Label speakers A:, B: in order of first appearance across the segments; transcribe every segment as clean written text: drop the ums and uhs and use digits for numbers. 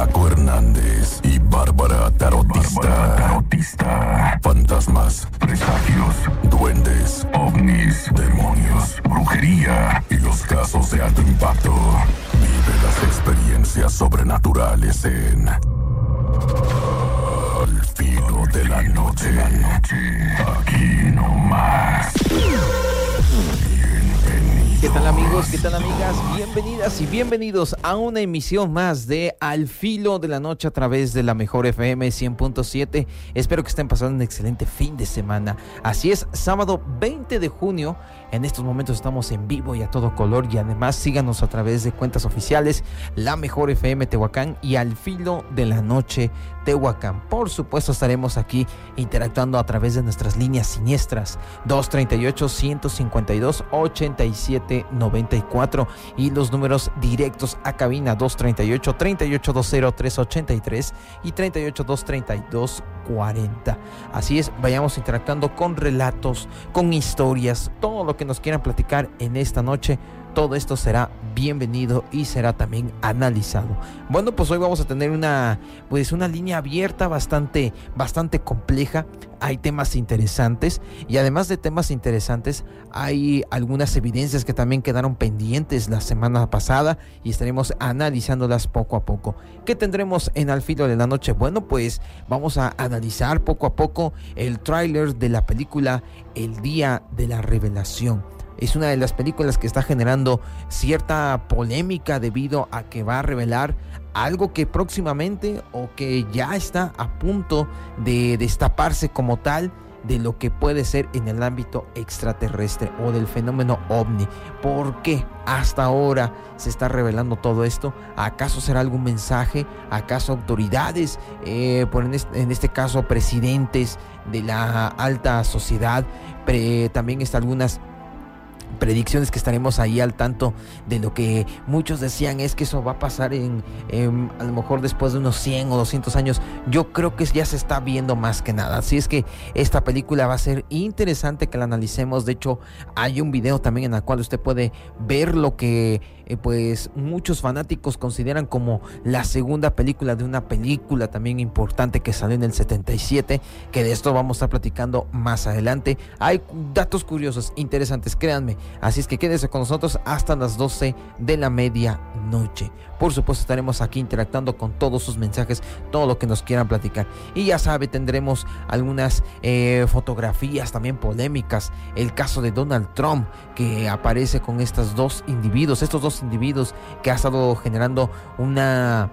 A: Flaco Hernández y Bárbara Tarotista. Fantasmas, presagios, duendes, ovnis, demonios, brujería y los casos de alto impacto. Vive las experiencias sobrenaturales en Al Filo de la Noche. Aquí no más.
B: ¿Qué tal, amigos? ¿Qué tal, amigas? Bienvenidas y bienvenidos a una emisión más de Al Filo de la Noche a través de la Mejor FM 100.7. Espero que estén pasando un excelente fin de semana. Así es, sábado 20 de junio. En estos momentos estamos en vivo y a todo color, y además síganos a través de cuentas oficiales La Mejor FM Tehuacán y Al Filo de la Noche Tehuacán. Por supuesto, estaremos aquí interactuando a través de nuestras líneas siniestras 238-152-8794 y los números directos a cabina 238-3820-383 y 38-232-40. Así es, vayamos interactuando con relatos, con historias, todo lo que nos quieran platicar en esta noche. Todo esto será bienvenido y será también analizado. Bueno, pues hoy vamos a tener una línea abierta bastante compleja. Hay temas interesantes y además de temas interesantes hay algunas evidencias que también quedaron pendientes la semana pasada y estaremos analizándolas poco a poco. ¿Qué tendremos en Al Filo de la Noche? Bueno, pues vamos a analizar poco a poco el tráiler de la película El Día de la Revelación. Es una de las películas que está generando cierta polémica debido a que va a revelar algo que próximamente o que ya está a punto de destaparse como tal de lo que puede ser en el ámbito extraterrestre o del fenómeno ovni. ¿Por qué hasta ahora se está revelando todo esto? ¿Acaso será algún mensaje? ¿Acaso autoridades, en este caso presidentes de la alta sociedad? También están algunas predicciones que estaremos ahí al tanto de lo que muchos decían es que eso va a pasar a lo mejor después de unos 100 o 200 años. Yo creo que ya se está viendo más que nada, así es que esta película va a ser interesante que la analicemos. De hecho, hay un video también en el cual usted puede ver lo que pues muchos fanáticos consideran como la segunda película de una película también importante que salió en el 77, que de esto vamos a estar platicando más adelante. Hay datos curiosos, interesantes, créanme. Así es que quédese con nosotros hasta las 12 de la medianoche. Por supuesto, estaremos aquí interactuando con todos sus mensajes, todo lo que nos quieran platicar. Y ya sabe, tendremos algunas fotografías también polémicas. El caso de Donald Trump, que aparece con estos dos individuos que ha estado generando una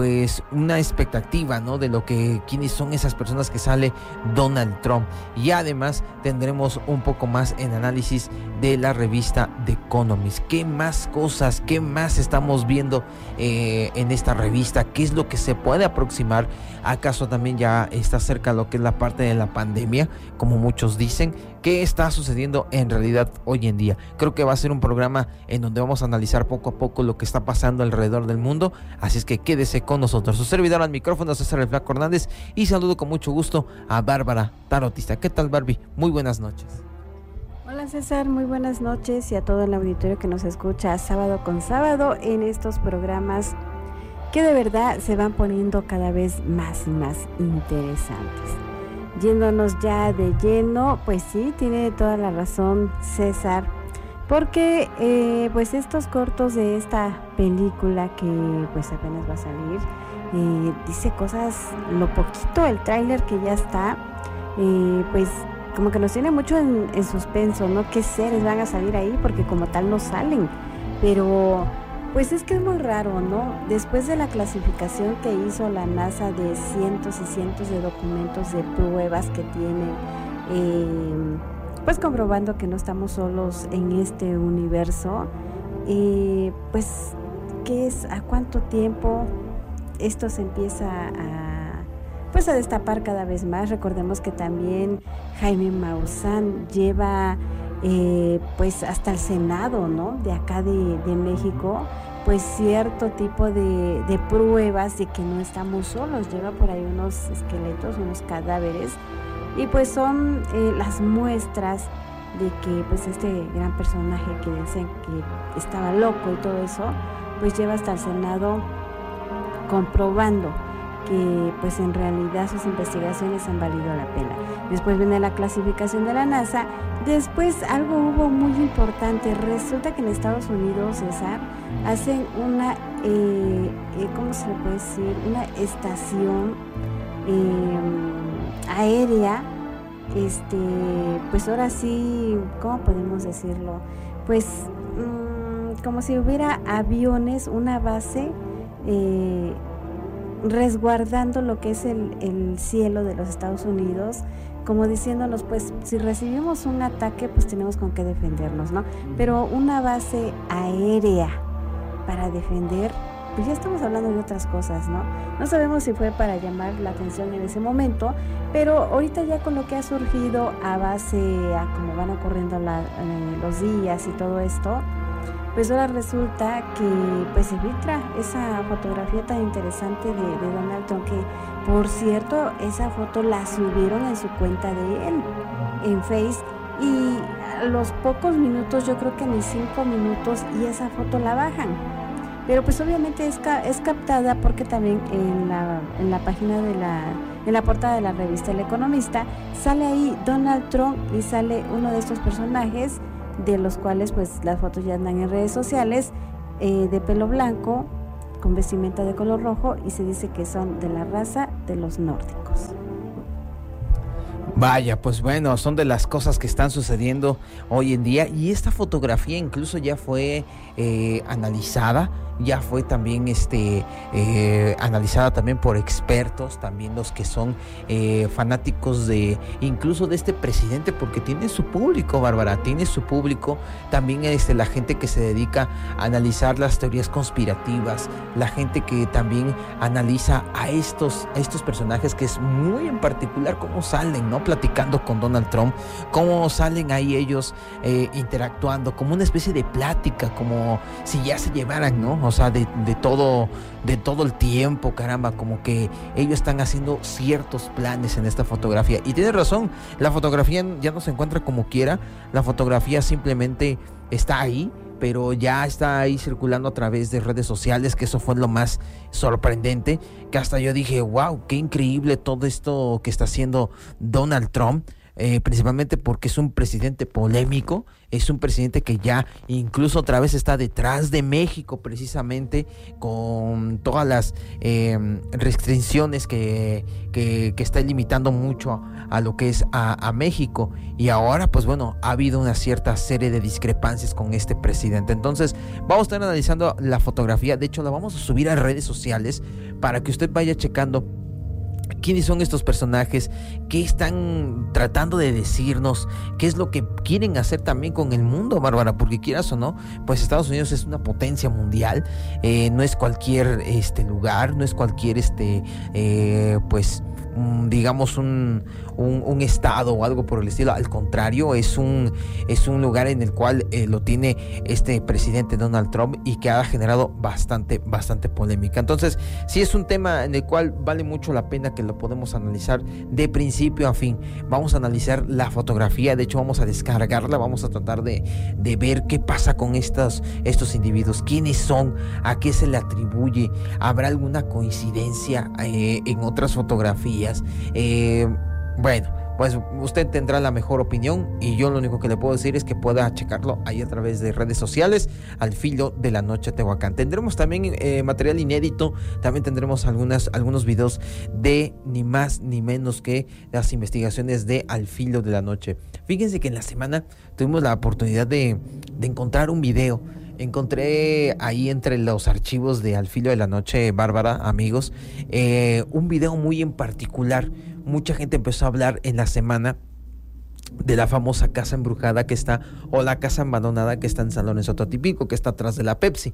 B: expectativa, ¿no? De quiénes son esas personas que sale Donald Trump. Y además tendremos un poco más en análisis de la revista The Economist. ¿Qué más cosas, qué más estamos viendo en esta revista? ¿Qué es lo que se puede aproximar? ¿Acaso también ya está cerca lo que es la parte de la pandemia, como muchos dicen? ¿Qué está sucediendo en realidad hoy en día? Creo que va a ser un programa en donde vamos a analizar poco a poco lo que está pasando alrededor del mundo. Así es que quédese con nosotros. Su servidor al micrófono, César el Flaco Hernández, y saludo con mucho gusto a Bárbara Tarotista. ¿Qué tal, Barbie? Muy buenas noches.
C: Hola, César, muy buenas noches, y a todo el auditorio que nos escucha sábado con sábado en estos programas que de verdad se van poniendo cada vez más y más interesantes. Yéndonos ya de lleno, pues sí, tiene toda la razón César, porque pues estos cortos de esta película que pues apenas va a salir, dice cosas, lo poquito, el tráiler que ya está, pues como que nos tiene mucho en suspenso, ¿no? ¿Qué seres van a salir ahí? Porque como tal no salen, pero pues es que es muy raro, ¿no? Después de la clasificación que hizo la NASA de cientos y cientos de documentos de pruebas que tienen, pues comprobando que no estamos solos en este universo, pues ¿qué es? ¿A cuánto tiempo esto se empieza a destapar cada vez más? Recordemos que también Jaime Maussan lleva pues hasta el Senado, ¿no? De acá de México, pues cierto tipo de pruebas de que no estamos solos. Lleva por ahí unos esqueletos, unos cadáveres, y pues son las muestras de que pues este gran personaje que decían que estaba loco y todo eso, pues lleva hasta el Senado comprobando que pues en realidad sus investigaciones han valido la pena. Después viene la clasificación de la NASA. Después algo hubo muy importante. Resulta que en Estados Unidos, César, hacen una, ¿cómo se le puede decir? Una estación aérea, pues ahora sí, ¿cómo podemos decirlo? Pues como si hubiera aviones, una base resguardando lo que es el cielo de los Estados Unidos, como diciéndonos, pues si recibimos un ataque, pues tenemos con qué defendernos, ¿no? Pero una base aérea para defender, pues ya estamos hablando de otras cosas, ¿no? No sabemos si fue para llamar la atención en ese momento, pero ahorita ya con lo que ha surgido a base a cómo van ocurriendo los días y todo esto, pues ahora resulta que pues se filtra esa fotografía tan interesante de Donald Trump, que por cierto esa foto la subieron en su cuenta de él en Face, y a los pocos minutos, yo creo que ni 5 minutos, y esa foto la bajan. Pero pues obviamente es captada porque también en la página en la portada de la revista El Economista sale ahí Donald Trump y sale uno de estos personajes, de los cuales pues las fotos ya andan en redes sociales, de pelo blanco, con vestimenta de color rojo, y se dice que son de la raza de los nórdicos.
B: Vaya, pues bueno, son de las cosas que están sucediendo hoy en día, y esta fotografía incluso ya fue analizada, ya fue también analizada también por expertos, también los que son fanáticos incluso de este presidente, porque tiene su público, Bárbara, tiene su público, también la gente que se dedica a analizar las teorías conspirativas, la gente que también analiza a estos personajes, que es muy en particular cómo salen, ¿no? Platicando con Donald Trump, cómo salen ahí ellos interactuando, como una especie de plática, como si ya se llevaran, ¿no? O sea, de todo el tiempo, caramba, como que ellos están haciendo ciertos planes en esta fotografía. Y tienes razón, la fotografía ya no se encuentra como quiera, la fotografía simplemente está ahí, pero ya está ahí circulando a través de redes sociales, que eso fue lo más sorprendente, que hasta yo dije, wow, qué increíble todo esto que está haciendo Donald Trump. Principalmente porque es un presidente polémico, es un presidente que ya incluso otra vez está detrás de México, precisamente con todas las restricciones que está limitando mucho a lo que es a México, y ahora pues bueno, ha habido una cierta serie de discrepancias con este presidente. Entonces vamos a estar analizando la fotografía, de hecho la vamos a subir a redes sociales para que usted vaya checando quiénes son estos personajes, qué están tratando de decirnos, qué es lo que quieren hacer también con el mundo, Bárbara, porque quieras o no, pues Estados Unidos es una potencia mundial, no es cualquier lugar, no es cualquier pues digamos un estado o algo por el estilo. Al contrario, es un lugar en el cual lo tiene este presidente Donald Trump, y que ha generado bastante polémica. Entonces sí es un tema en el cual vale mucho la pena que lo podemos analizar de principio a fin. Vamos a analizar la fotografía, de hecho vamos a descargarla, vamos a tratar de ver qué pasa con estos individuos, quiénes son, a qué se le atribuye, habrá alguna coincidencia en otras fotografías. Bueno, pues usted tendrá la mejor opinión, y yo lo único que le puedo decir es que pueda checarlo ahí a través de redes sociales, Al Filo de la Noche Tehuacán. Tendremos también material inédito, también tendremos algunos videos de ni más ni menos que las investigaciones de Al Filo de la Noche. Fíjense que en la semana tuvimos la oportunidad de encontrar un video. Encontré ahí entre los archivos de Al Filo de la Noche, Bárbara, amigos, un video muy en particular. Mucha gente empezó a hablar en la semana de la famosa casa embrujada que está, o la casa abandonada que está en San Lorenzo Totipico, que está atrás de la Pepsi.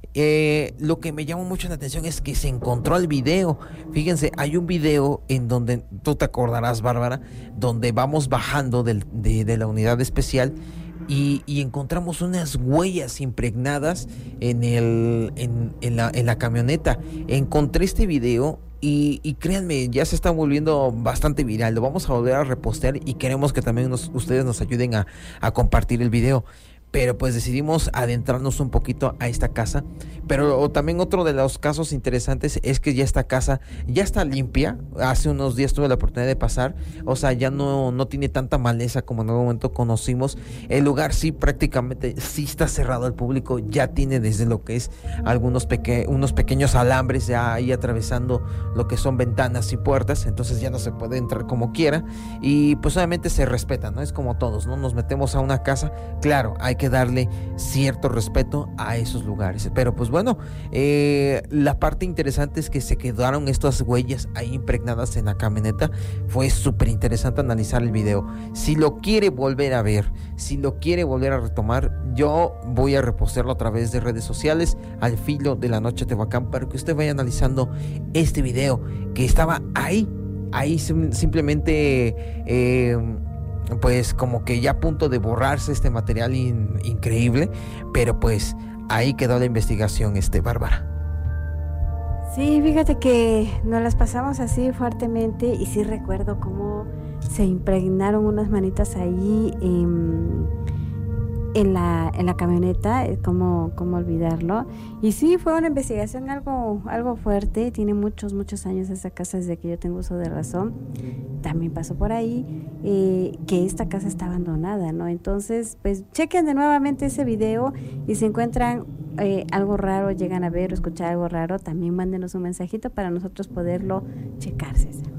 B: Lo que me llamó mucho la atención es que se encontró el video. Fíjense, hay un video en donde, tú te acordarás, Bárbara, donde vamos bajando de la unidad especial, y encontramos unas huellas impregnadas en la camioneta. Encontré este video y créanme, ya se está volviendo bastante viral. Lo vamos a volver a repostear, y queremos que también ustedes nos ayuden a compartir el video. pero pues decidimos adentrarnos un poquito a esta casa. Pero también otro de los casos interesantes es que ya esta casa ya está limpia. Hace unos días tuve la oportunidad de pasar, o sea, ya no tiene tanta maleza como en algún momento conocimos. El lugar sí prácticamente sí está cerrado al público, ya tiene desde lo que es unos pequeños alambres ya ahí atravesando lo que son ventanas y puertas, entonces ya no se puede entrar como quiera y pues obviamente se respeta, ¿no? Es como todos, ¿no? Nos metemos a una casa, claro, hay que darle cierto respeto a esos lugares, pero pues bueno, la parte interesante es que se quedaron estas huellas ahí impregnadas en la camioneta. Fue súper interesante analizar el video. Si lo quiere volver a ver, si lo quiere volver a retomar, yo voy a repostearlo a través de redes sociales al filo de la noche Tehuacán para que usted vaya analizando este video que estaba ahí simplemente pues como que ya a punto de borrarse este material increíble, pero pues ahí quedó la investigación, Bárbara.
C: Sí, fíjate que nos las pasamos así fuertemente y sí recuerdo cómo se impregnaron unas manitas ahí en la camioneta, cómo olvidarlo. Y sí, fue una investigación algo fuerte, tiene muchos años esa casa desde que yo tengo uso de razón. También pasó por ahí que esta casa está abandonada, ¿no? Entonces, pues chequen de nuevamente ese video y si encuentran algo raro, llegan a ver o escuchar algo raro, también mándenos un mensajito para nosotros poderlo checar, César.